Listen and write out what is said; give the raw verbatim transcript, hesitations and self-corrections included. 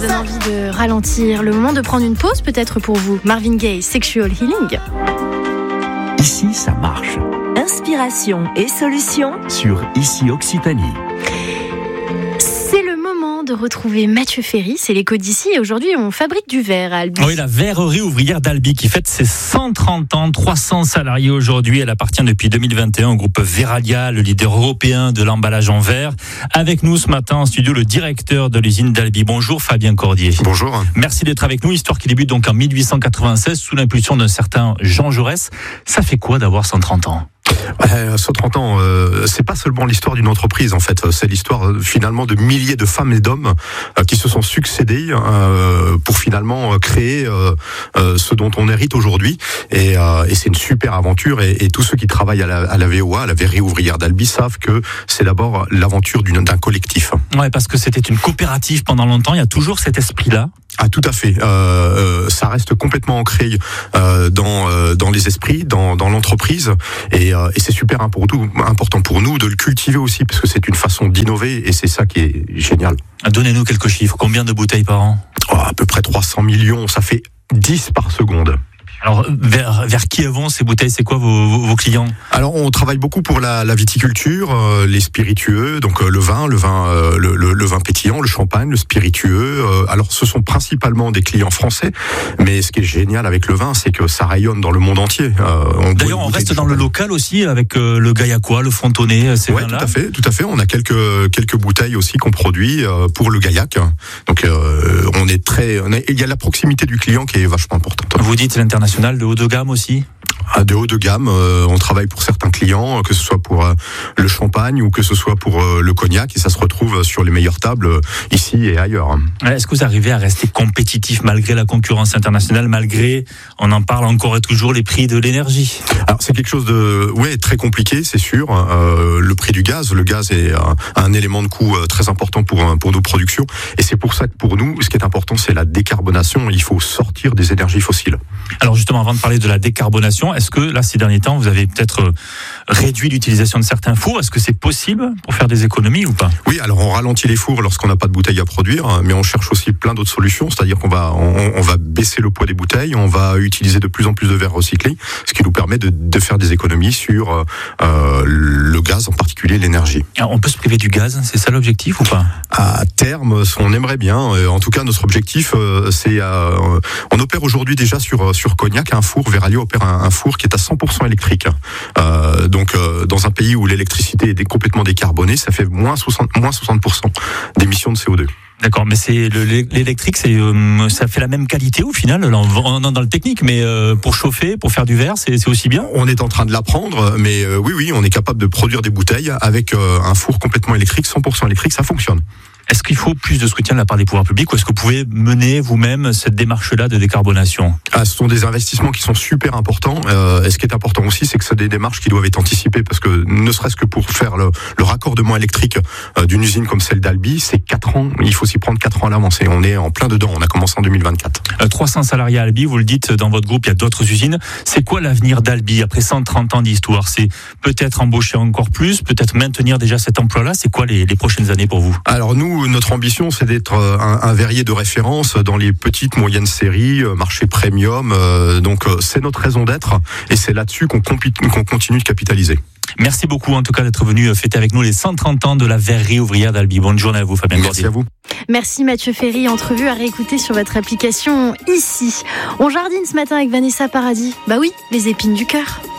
Donne envie de ralentir, le moment de prendre une pause peut-être pour vous. Marvin Gaye, Sexual Healing. Ici, ça marche. Inspiration et solutions Sur Ici Occitanie. C'est le moment de retrouver Mathieu Ferry, c'est l'écho d'ici et aujourd'hui on fabrique du verre à Albi. Oui, la verrerie ouvrière d'Albi qui fête ses cent trente ans, trois cents salariés aujourd'hui. Elle appartient depuis deux mille vingt et un au groupe Veralia, le leader européen de l'emballage en verre. Avec nous ce matin en studio, le directeur de l'usine d'Albi. Bonjour Fabien Cordier. Bonjour. Merci d'être avec nous. Histoire qui débute donc en mille huit cent quatre-vingt-seize sous l'impulsion d'un certain Jean Jaurès. Ça fait quoi d'avoir cent trente ans ? Euh, cent trente ans, euh, c'est pas seulement l'histoire d'une entreprise en fait, c'est l'histoire euh, finalement de milliers de femmes et d'hommes euh, qui se sont succédés euh, pour finalement créer euh, euh, ce dont on hérite aujourd'hui. Et, euh, et c'est une super aventure. Et, et tous ceux qui travaillent à la, à la V O A, la Verrerie ouvrière d'Albi, savent que c'est d'abord l'aventure d'une, d'un collectif. Ouais, parce que c'était une coopérative pendant longtemps. Il y a toujours cet esprit-là. Ah, tout à fait. Euh, euh, ça reste complètement ancré euh, dans euh, dans les esprits, dans dans l'entreprise, et, euh, et c'est super important, important pour nous de le cultiver aussi parce que c'est une façon d'innover et c'est ça qui est génial. Donnez-nous quelques chiffres. Combien de bouteilles par an ? Oh, à peu près trois cents millions. Ça fait dix par seconde. Alors, vers, vers qui vont ces bouteilles ? C'est quoi vos, vos, vos clients ? Alors, on travaille beaucoup pour la, la viticulture, euh, les spiritueux, donc euh, le vin, le vin, euh, le, le, le vin pétillant, le champagne, le spiritueux. Euh, alors, ce sont principalement des clients français, mais ce qui est génial avec le vin, c'est que ça rayonne dans le monde entier. Euh, on D'ailleurs, on reste dans le local aussi avec euh, le Gaillacois, le Fontonnet, ces ouais, vins-là. tout à fait, tout à fait. On a quelques quelques bouteilles aussi qu'on produit euh, pour le Gaillac. Donc, euh, on est très, on est, il y a la proximité du client qui est vachement importante. Vous dites l'international, de haut de gamme aussi ? De haut de gamme, euh, on travaille pour certains clients, que ce soit pour euh, le champagne ou que ce soit pour euh, le cognac, et ça se retrouve sur les meilleures tables euh, ici et ailleurs. Est-ce que vous arrivez à rester compétitif malgré la concurrence internationale, malgré, on en parle encore et toujours, les prix de l'énergie ? Alors c'est quelque chose de, ouais, très compliqué, c'est sûr. Euh, le prix du gaz, le gaz est un, un élément de coût très important pour pour nos productions, et c'est pour ça que pour nous, ce qui est important, c'est la décarbonation. Il faut sortir des énergies fossiles. Alors justement, avant de parler de la décarbonation, est-ce que là, ces derniers temps, vous avez peut-être réduit l'utilisation de certains fours ? Est-ce que c'est possible pour faire des économies ou pas ? Oui, alors on ralentit les fours lorsqu'on n'a pas de bouteilles à produire, mais on cherche aussi plein d'autres solutions, c'est-à-dire qu'on va on, on va baisser le poids des bouteilles, on va utiliser de plus en plus de verres recyclés, ce qui nous permet de, de faire des économies sur euh, le gaz, en particulier l'énergie. Alors, on peut se priver du gaz, c'est ça l'objectif ou pas ? À terme, on aimerait bien. En tout cas, notre objectif, c'est euh, on opère aujourd'hui déjà sur sur Cognac, un four. Veralia opère un, un four qui est à cent pour cent électrique. Euh, donc, euh, dans un pays où l'électricité est complètement décarbonée, ça fait moins soixante, moins soixante pour cent d'émissions de C O deux. D'accord, mais c'est le, l'électrique, c'est euh, ça fait la même qualité au final. Là, on est dans le technique, mais euh, pour chauffer, pour faire du verre, c'est, c'est aussi bien. On est en train de l'apprendre, mais euh, oui, oui, on est capable de produire des bouteilles avec euh, un four complètement électrique, cent pour cent électrique, ça fonctionne. Est-ce qu'il faut plus de soutien de la part des pouvoirs publics ou est-ce que vous pouvez mener vous-même cette démarche-là de décarbonation ? Ah, ce sont des investissements qui sont super importants. Euh, et ce qui est important aussi, c'est que c'est des démarches qui doivent être anticipées parce que ne serait-ce que pour faire le, le raccordement électrique euh, d'une usine comme celle d'Albi, c'est quatre ans. Il faut s'y prendre quatre ans à l'avance et on est en plein dedans. On a commencé en deux mille vingt-quatre. Euh, trois cents salariés à Albi, vous le dites dans votre groupe, il y a d'autres usines. C'est quoi l'avenir d'Albi après cent trente ans d'histoire ? C'est peut-être embaucher encore plus, peut-être maintenir déjà cet emploi-là. C'est quoi les, les prochaines années pour vous ? Alors nous, notre ambition, c'est d'être un, un verrier de référence dans les petites, moyennes séries, marché premium. Euh, donc c'est notre raison d'être et c'est là-dessus qu'on, compi- qu'on continue de capitaliser. Merci beaucoup en tout cas d'être venu fêter avec nous les cent trente ans de la verrerie ouvrière d'Albi. Bonne journée à vous Fabien Cordier. Merci à vous. Merci Mathieu Ferry, entrevue à réécouter sur votre application ici. On jardine ce matin avec Vanessa Paradis. Bah oui, les épines du cœur.